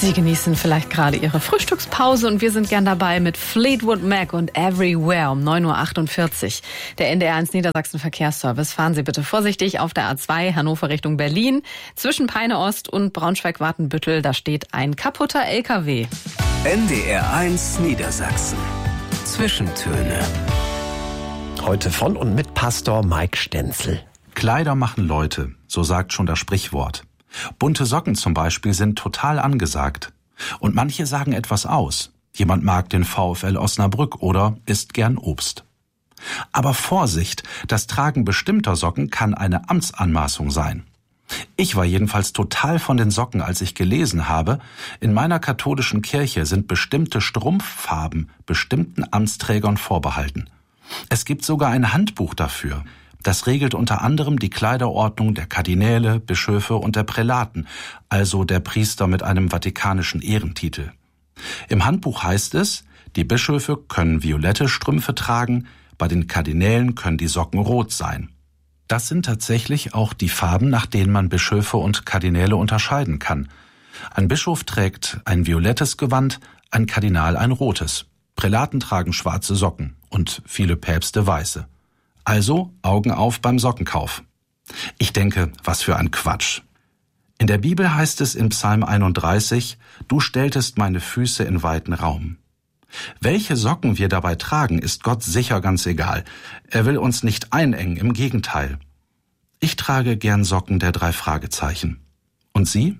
Sie genießen vielleicht gerade Ihre Frühstückspause und wir sind gern dabei mit Fleetwood Mac und Everywhere um 9.48 Uhr. Der NDR1 Niedersachsen Verkehrsservice. Fahren Sie bitte vorsichtig auf der A2 Hannover Richtung Berlin. Zwischen Peine Ost und Braunschweig-Wartenbüttel, da steht ein kaputter LKW. NDR1 Niedersachsen. Zwischentöne. Heute von und mit Pastor Mike Stenzel. Kleider machen Leute, so sagt schon das Sprichwort. Bunte Socken zum Beispiel sind total angesagt. Und manche sagen etwas aus. Jemand mag den VfL Osnabrück oder isst gern Obst. Aber Vorsicht, das Tragen bestimmter Socken kann eine Amtsanmaßung sein. Ich war jedenfalls total von den Socken, als ich gelesen habe, in meiner katholischen Kirche sind bestimmte Strumpffarben bestimmten Amtsträgern vorbehalten. Es gibt sogar ein Handbuch dafür. Das regelt unter anderem die Kleiderordnung der Kardinäle, Bischöfe und der Prälaten, also der Priester mit einem vatikanischen Ehrentitel. Im Handbuch heißt es, die Bischöfe können violette Strümpfe tragen, bei den Kardinälen können die Socken rot sein. Das sind tatsächlich auch die Farben, nach denen man Bischöfe und Kardinäle unterscheiden kann. Ein Bischof trägt ein violettes Gewand, ein Kardinal ein rotes. Prälaten tragen schwarze Socken und viele Päpste weiße. Also Augen auf beim Sockenkauf. Ich denke, was für ein Quatsch. In der Bibel heißt es in Psalm 31, du stelltest meine Füße in weiten Raum. Welche Socken wir dabei tragen, ist Gott sicher ganz egal. Er will uns nicht einengen, im Gegenteil. Ich trage gern Socken der 3 Fragezeichen. Und Sie?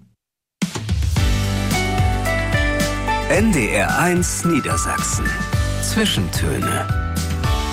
NDR1 Niedersachsen. Zwischentöne.